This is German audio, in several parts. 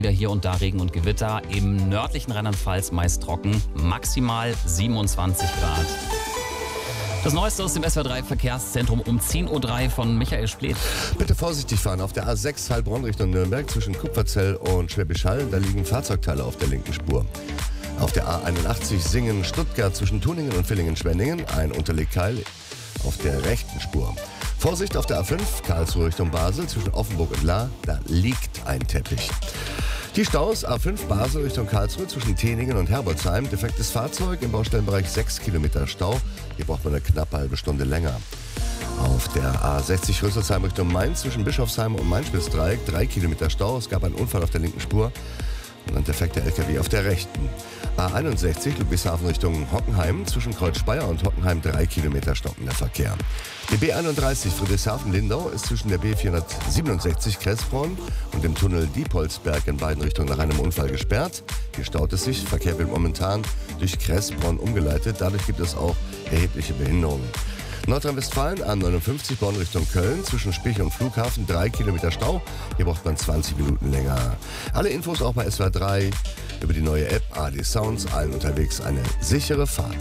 Hier und da Regen und Gewitter, im nördlichen Rheinland-Pfalz meist trocken, maximal 27 Grad. Das Neueste aus dem SWR3 Verkehrszentrum um 10.03 Uhr von Michael Spleth. Bitte vorsichtig fahren auf der A6 Heilbronn Richtung Nürnberg zwischen Kupferzell und Schwäbisch Hall. Da liegen Fahrzeugteile auf der linken Spur. Auf der A81 Singen-Stuttgart zwischen Tuningen und Villingen-Schwenningen ein Unterlegkeil auf der rechten Spur. Vorsicht auf der A5 Karlsruhe Richtung Basel zwischen Offenburg und Lahr, da liegt ein Teppich. Die Staus A5 Basel Richtung Karlsruhe zwischen Teningen und Herbolzheim. Defektes Fahrzeug im Baustellenbereich 6 Kilometer Stau. Hier braucht man eine knappe halbe Stunde länger. Auf der A60 Rüsselsheim Richtung Mainz zwischen Bischofsheim und Main-Spitz-Dreieck 3 Kilometer Stau. Es gab einen Unfall auf der linken Spur und ein defekter LKW auf der rechten. A61 Ludwigshafen Richtung Hockenheim zwischen Kreuz Speyer und Hockenheim 3 Kilometer stockender Verkehr. Die B31 Friedrichshafen-Lindau ist zwischen der B467 Kressbronn und dem Tunnel Diepholzberg in beiden Richtungen nach einem Unfall gesperrt. Hier staut es sich. Verkehr wird momentan durch Kressbronn umgeleitet. Dadurch gibt es auch erhebliche Behinderungen. Nordrhein-Westfalen A59 Bonn Richtung Köln zwischen Spich und Flughafen 3 Kilometer Stau. Hier braucht man 20 Minuten länger. Alle Infos auch bei SWR3 über die neue App AD Sounds. Allen unterwegs eine sichere Fahrt.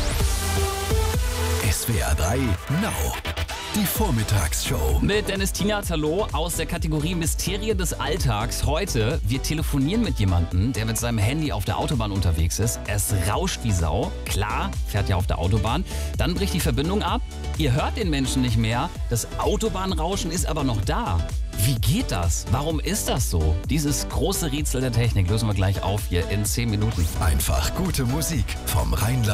SWR3 Now. Die Vormittagsshow. Mit Dennis Tienert, hallo, aus der Kategorie Mysterien des Alltags. Heute, wir telefonieren mit jemandem, der mit seinem Handy auf der Autobahn unterwegs ist. Es rauscht wie Sau. Klar, fährt ja auf der Autobahn. Dann bricht die Verbindung ab. Ihr hört den Menschen nicht mehr. Das Autobahnrauschen ist aber noch da. Wie geht das? Warum ist das so? Dieses große Rätsel der Technik lösen wir gleich auf hier in 10 Minuten. Einfach gute Musik vom Rheinland.